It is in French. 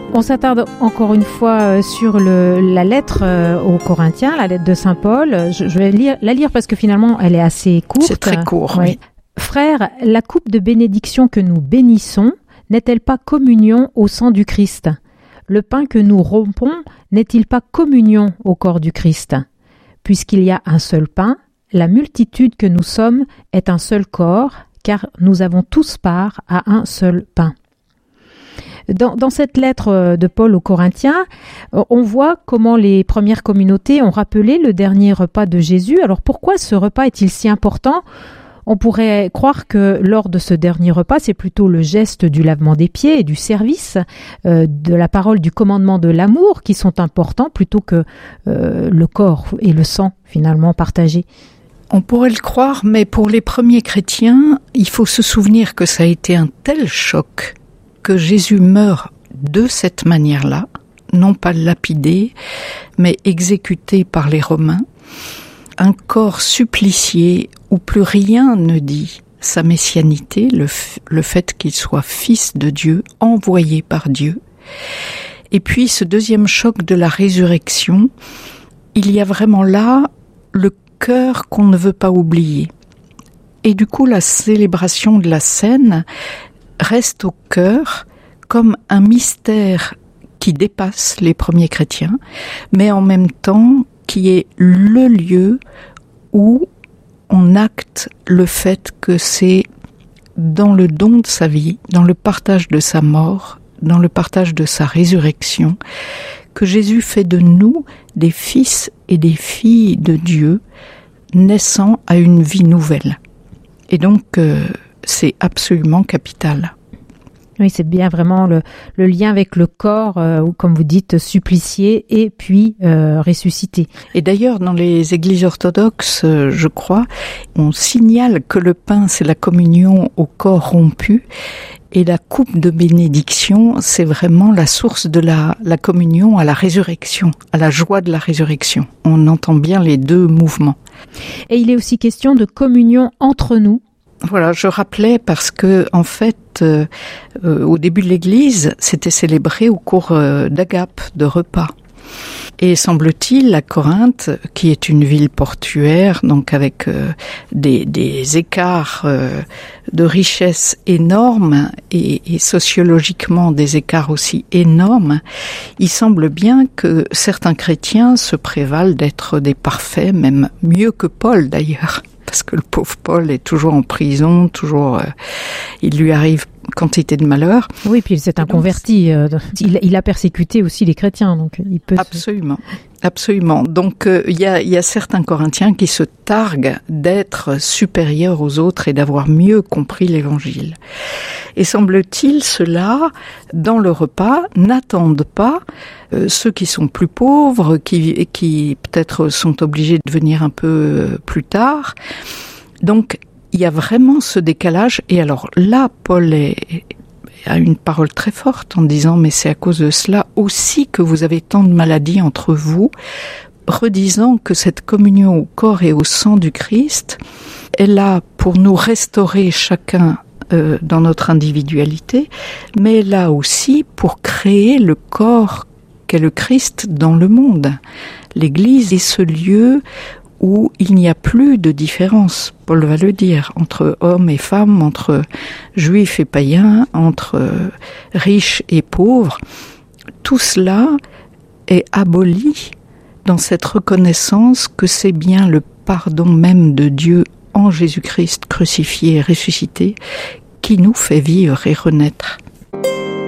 On s'attarde encore une fois sur la lettre aux Corinthiens, la lettre de Saint Paul. Je vais la lire parce que finalement elle est assez courte. C'est très court, oui. Frères, la coupe de bénédiction que nous bénissons n'est-elle pas communion au sang du Christ ? Le pain que nous rompons n'est-il pas communion au corps du Christ ? Puisqu'il y a un seul pain, la multitude que nous sommes est un seul corps, car nous avons tous part à un seul pain. Dans cette lettre de Paul aux Corinthiens, on voit comment les premières communautés ont rappelé le dernier repas de Jésus. Alors pourquoi ce repas est-il si important ? On pourrait croire que lors de ce dernier repas, c'est plutôt le geste du lavement des pieds et du service, de la parole du commandement de l'amour qui sont importants plutôt que le corps et le sang finalement partagés. On pourrait le croire, mais pour les premiers chrétiens, il faut se souvenir que ça a été un tel choc que Jésus meurt de cette manière-là, non pas lapidé, mais exécuté par les Romains, un corps supplicié où plus rien ne dit sa messianité, le fait qu'il soit fils de Dieu, envoyé par Dieu. Et puis ce deuxième choc de la résurrection, il y a vraiment là le cœur qu'on ne veut pas oublier. Et du coup, la célébration de la scène reste au cœur comme un mystère qui dépasse les premiers chrétiens, mais en même temps qui est le lieu où on acte le fait que c'est dans le don de sa vie, dans le partage de sa mort, dans le partage de sa résurrection, que Jésus fait de nous des fils et des filles de Dieu, naissant à une vie nouvelle. Et donc, c'est absolument capital. Oui, c'est bien vraiment le lien avec le corps, ou comme vous dites, supplicié et puis ressuscité. Et d'ailleurs, dans les églises orthodoxes, je crois, on signale que le pain, c'est la communion au corps rompu, et la coupe de bénédiction, c'est vraiment la source de la communion à la résurrection, à la joie de la résurrection. On entend bien les deux mouvements. Et il est aussi question de communion entre nous. Voilà, je rappelais parce que en fait, au début de l'Église, c'était célébré au cours d'agapes, de repas. Et semble-t-il, la Corinthe, qui est une ville portuaire, donc avec des écarts de richesse énormes et sociologiquement des écarts aussi énormes, il semble bien que certains chrétiens se prévalent d'être des parfaits, même mieux que Paul d'ailleurs. Parce que le pauvre Paul est toujours en prison, il lui arrive quantité de malheurs. Oui, puis c'est un converti. Il a persécuté aussi les chrétiens, donc il peut. Absolument. Donc il y a certains Corinthiens qui se targuent d'être supérieurs aux autres et d'avoir mieux compris l'Évangile. Et semble-t-il, ceux-là, dans le repas, n'attendent pas ceux qui sont plus pauvres, qui peut-être sont obligés de venir un peu plus tard. Donc il y a vraiment ce décalage. Et alors là, Paul a une parole très forte en disant « mais c'est à cause de cela aussi que vous avez tant de maladies entre vous », redisant que cette communion au corps et au sang du Christ est là pour nous restaurer chacun dans notre individualité, mais là aussi pour créer le corps qu'est le Christ dans le monde. L'Église est ce lieu où il n'y a plus de différence, Paul va le dire, entre hommes et femmes, entre juifs et païens, entre riches et pauvres. Tout cela est aboli dans cette reconnaissance que c'est bien le pardon même de Dieu en Jésus-Christ crucifié et ressuscité qui nous fait vivre et renaître.